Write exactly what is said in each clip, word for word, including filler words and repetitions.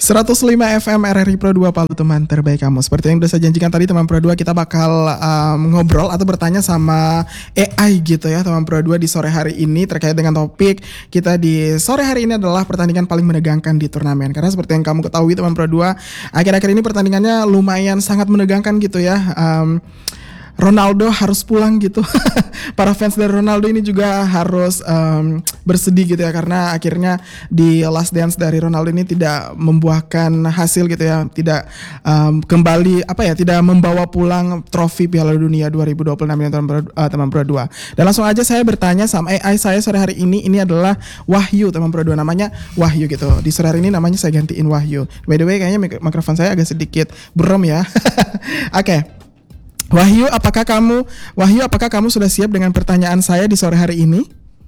seratus lima F M R R I Pro dua Palu, teman terbaik kamu. Seperti yang udah saya janjikan tadi, teman Pro dua, kita bakal um, ngobrol atau bertanya sama A I gitu ya, teman Pro dua, di sore hari ini terkait dengan topik kita di sore hari ini adalah pertandingan paling menegangkan di turnamen. Karena seperti yang kamu ketahui, teman Pro dua, akhir-akhir ini pertandingannya lumayan sangat menegangkan gitu ya. Um, Ronaldo harus pulang gitu. Para fans dari Ronaldo ini juga harus um, bersedih gitu ya, karena akhirnya di last dance dari Ronaldo ini tidak membuahkan hasil gitu ya, tidak um, kembali apa ya, tidak membawa pulang trofi Piala Dunia dua ribu dua puluh enam ini, teman Pro, uh, teman Pro dua. Dan langsung aja saya bertanya sama A I saya sore hari ini. Ini adalah Wahyu, teman Pro dua, namanya Wahyu gitu. Di sore hari ini namanya saya gantiin Wahyu. By the way, kayaknya mik- mikrofon saya agak sedikit berem ya. Oke. Okay. Wahyu, apakah kamu Wahyu, apakah kamu sudah siap dengan pertanyaan saya di sore hari ini?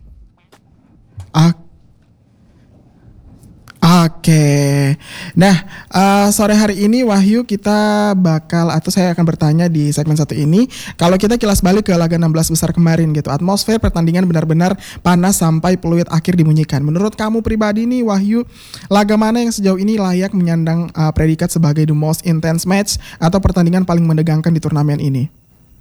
Oke. Oke. Nah, uh, sore hari ini Wahyu, kita bakal atau saya akan bertanya di segmen satu ini. Kalau kita kilas balik ke laga enam belas besar kemarin gitu, atmosfer pertandingan benar-benar panas sampai peluit akhir dibunyikan. Menurut kamu pribadi nih Wahyu, laga mana yang sejauh ini layak menyandang uh, predikat sebagai the most intense match atau pertandingan paling menegangkan di turnamen ini?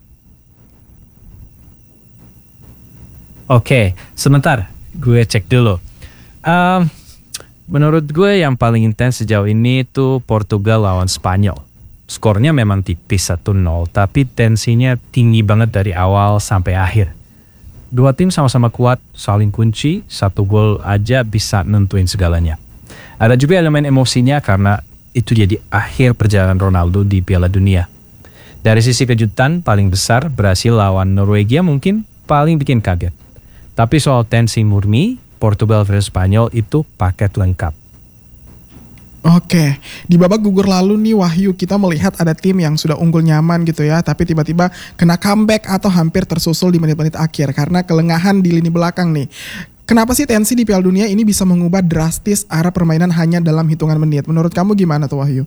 Oke, sebentar, gue cek dulu. Um, Menurut gue yang paling intens sejauh ini itu Portugal lawan Spanyol. Skornya memang tipis satu nol, tapi tensinya tinggi banget dari awal sampai akhir. Dua tim sama-sama kuat, saling kunci, satu gol aja bisa nentuin segalanya. Ada juga elemen emosinya karena itu jadi akhir perjalanan Ronaldo di Piala Dunia. Dari sisi kejutan paling besar, Brasil lawan Norwegia mungkin paling bikin kaget. Tapi soal tensi murni, Portugal versus Spanyol itu paket lengkap. Oke, di babak gugur lalu nih Wahyu, kita melihat ada tim yang sudah unggul nyaman gitu ya, tapi tiba-tiba kena comeback atau hampir tersusul di menit-menit akhir karena kelengahan di lini belakang nih. Kenapa sih tensi di Piala Dunia ini bisa mengubah drastis arah permainan hanya dalam hitungan menit? Menurut kamu gimana tuh Wahyu?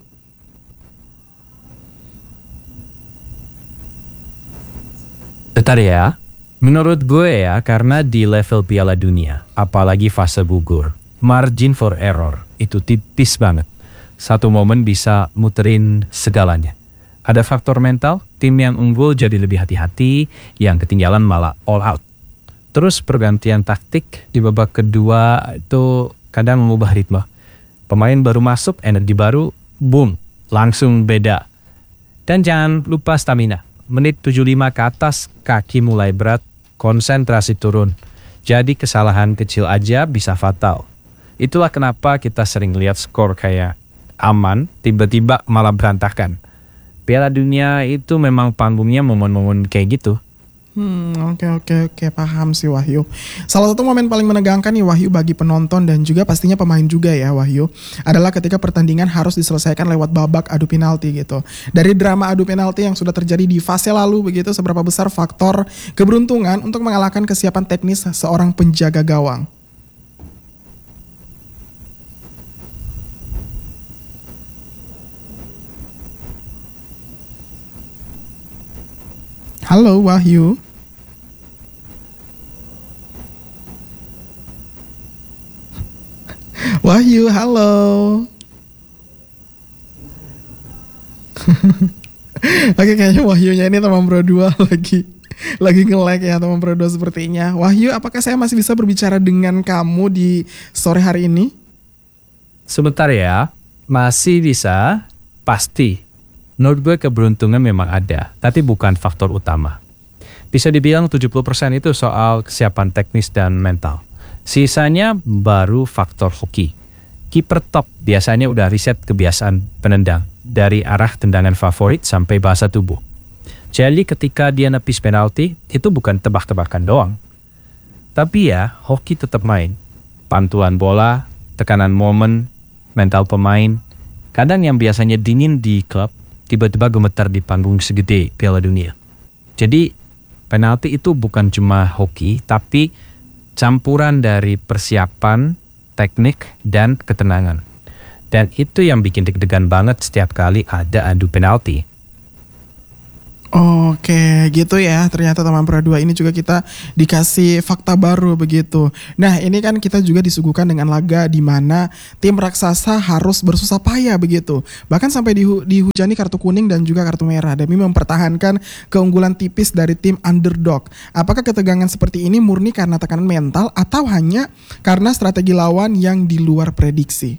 Bentar ya. Menurut gue ya, karena di level Piala Dunia, apalagi fase gugur, margin for error itu tipis banget. Satu momen bisa muterin segalanya. Ada faktor mental, tim yang unggul jadi lebih hati-hati, yang ketinggalan malah all out. Terus pergantian taktik di babak kedua itu kadang mengubah ritme. Pemain baru masuk, energi baru, boom, langsung beda. Dan jangan lupa stamina. Menit tujuh puluh lima ke atas, kaki mulai berat, konsentrasi turun. Jadi kesalahan kecil aja bisa fatal. Itulah kenapa kita sering lihat skor kayak aman, tiba-tiba malah berantakan. Piala Dunia itu memang panggungnya momen-momen kayak gitu. Hmm, oke oke oke, paham sih Wahyu. Salah satu momen paling menegangkan nih Wahyu bagi penonton dan juga pastinya pemain juga ya Wahyu, adalah ketika pertandingan harus diselesaikan lewat babak adu penalti gitu. Dari drama adu penalti yang sudah terjadi di fase lalu begitu, seberapa besar faktor keberuntungan untuk mengalahkan kesiapan teknis seorang penjaga gawang? Halo Wahyu. Wahyu, halo. Oke, kayaknya Wahyunya ini teman Pro dua lagi lagi nge-lag ya, teman Pro dua sepertinya. Wahyu, apakah saya masih bisa berbicara dengan kamu di sore hari ini? Sebentar ya, masih bisa, pasti. Menurut gue keberuntungan memang ada, tapi bukan faktor utama. Bisa dibilang tujuh puluh persen itu soal kesiapan teknis dan mental. Sisanya baru faktor hoki. Kiper top biasanya udah riset kebiasaan penendang, dari arah tendangan favorit sampai bahasa tubuh. Jadi ketika dia nepis penalti, itu bukan tebak-tebakan doang. Tapi ya, hoki tetap main. Pantulan bola, tekanan momen, mental pemain. Kadang yang biasanya dingin di klub, tiba-tiba gemetar di panggung segede Piala Dunia. Jadi penalti itu bukan cuma hoki, tapi campuran dari persiapan, teknik, dan ketenangan. Dan itu yang bikin deg-degan banget setiap kali ada adu penalti. Oke, gitu ya. Ternyata teman Pro dua ini juga kita dikasih fakta baru begitu. Nah, ini kan kita juga disuguhkan dengan laga di mana tim raksasa harus bersusah payah begitu. Bahkan sampai dihu- dihujani kartu kuning dan juga kartu merah demi mempertahankan keunggulan tipis dari tim underdog. Apakah ketegangan seperti ini murni karena tekanan mental atau hanya karena strategi lawan yang di luar prediksi?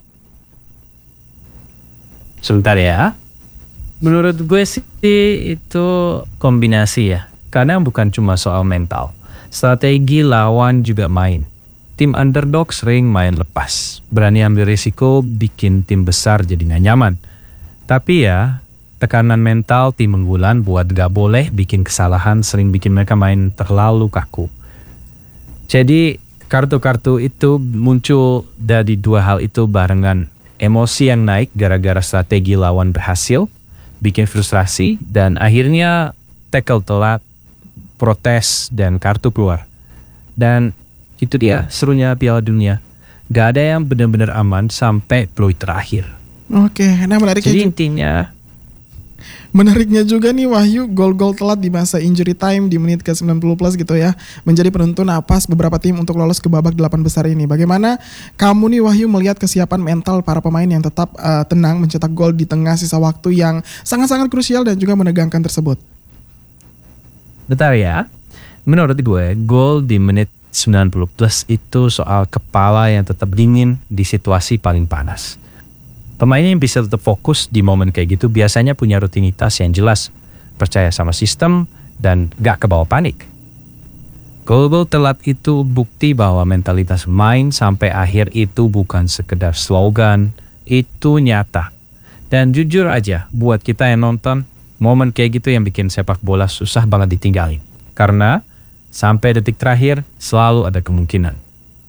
Sebentar ya. Menurut gue sih itu kombinasi ya. Karena bukan cuma soal mental. Strategi lawan juga main. Tim underdog sering main lepas. Berani ambil risiko bikin tim besar jadi gak nyaman. Tapi ya, tekanan mental tim unggulan buat gak boleh bikin kesalahan sering bikin mereka main terlalu kaku. Jadi kartu-kartu itu muncul dari dua hal itu barengan. Emosi yang naik gara-gara strategi lawan berhasil, bikin frustrasi, dan akhirnya tackle telat, protes, dan kartu keluar. Dan itu dia serunya Piala Dunia. Gak ada yang benar-benar aman sampai peluit terakhir. Oke, nah menariknya Jadi ju- intinya, menariknya juga nih Wahyu, gol-gol telat di masa injury time di menit ke sembilan puluh plus gitu ya, menjadi penentu napas beberapa tim untuk lolos ke babak delapan besar ini. Bagaimana kamu nih Wahyu melihat kesiapan mental para pemain yang tetap uh, tenang mencetak gol di tengah sisa waktu yang sangat-sangat krusial dan juga menegangkan tersebut? bentar ya. Menurut gue, gol di menit sembilan puluh plus itu soal kepala yang tetap dingin di situasi paling panas. Pemain yang bisa tetap fokus di momen kayak gitu biasanya punya rutinitas yang jelas, percaya sama sistem, dan gak kebawa panik. Gol-gol telat itu bukti bahwa mentalitas main sampai akhir itu bukan sekedar slogan, itu nyata. Dan jujur aja, buat kita yang nonton, momen kayak gitu yang bikin sepak bola susah banget ditinggalin. Karena sampai detik terakhir selalu ada kemungkinan.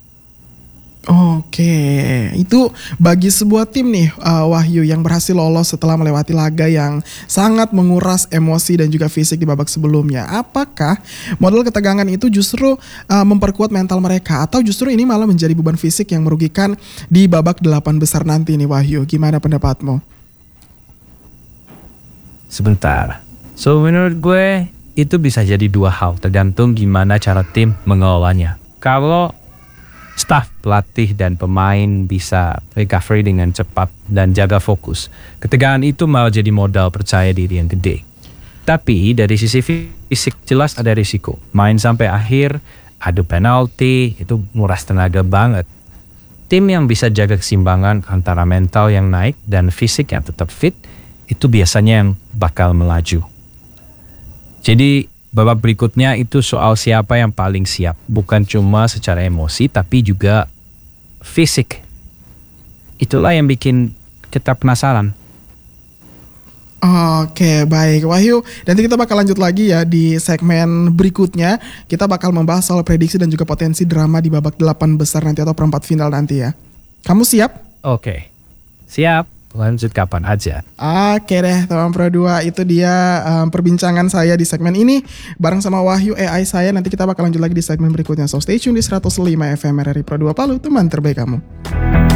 Oke, itu bagi sebuah tim nih uh, Wahyu yang berhasil lolos setelah melewati laga yang sangat menguras emosi dan juga fisik di babak sebelumnya. Apakah model ketegangan itu justru uh, memperkuat mental mereka atau justru ini malah menjadi beban fisik yang merugikan di babak delapan besar nanti nih Wahyu? Gimana pendapatmu? Sebentar. So menurut gue itu bisa jadi dua hal tergantung gimana cara tim mengelolanya. Kalau staf, pelatih, dan pemain bisa recovery dengan cepat dan jaga fokus, ketegangan itu malah jadi modal percaya diri yang gede. Tapi dari sisi fisik jelas ada risiko. Main sampai akhir, adu penalti, itu nguras tenaga banget. Tim yang bisa jaga keseimbangan antara mental yang naik dan fisik yang tetap fit, itu biasanya yang bakal melaju. Jadi babak berikutnya itu soal siapa yang paling siap. Bukan cuma secara emosi tapi juga fisik. Itulah yang bikin kita penasaran. Oke, baik Wahyu. Nanti kita bakal lanjut lagi ya di segmen berikutnya. Kita bakal membahas soal prediksi dan juga potensi drama di babak delapan besar nanti atau perempat final nanti ya. Kamu siap? Oke, siap. Lanjut kapan aja. Oke deh teman Pro dua, itu dia um, perbincangan saya di segmen ini bareng sama Wahyu A I saya. Nanti kita bakal lanjut lagi di segmen berikutnya. So stay tune di seratus lima F M R R I Pro dua Palu, teman terbaik kamu.